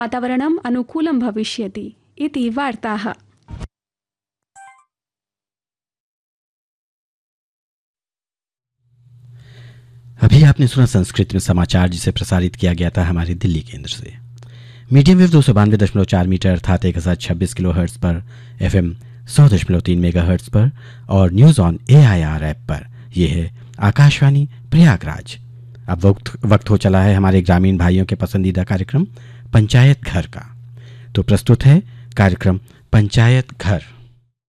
वातावरणम् अनुकूलं भविष्यति इति वार्ताः। अभी आपने सुना संस्कृत में समाचार, जिसे प्रसारित किया गया था हमारे दिल्ली केंद्र से। मीडियम वेव 292.4 मीटर अर्थात 1060 किलो हर्ट्ज पर, FM 100.3 मेगा हर्ट्ज पर और न्यूज ऑन AIR ऐप पर। यह है आकाशवाणी प्रयागराज। अब वक्त हो चला है हमारे ग्रामीण भाइयों के पसंदीदा कार्यक्रम पंचायत घर का। तो प्रस्तुत है कार्यक्रम पंचायत घर।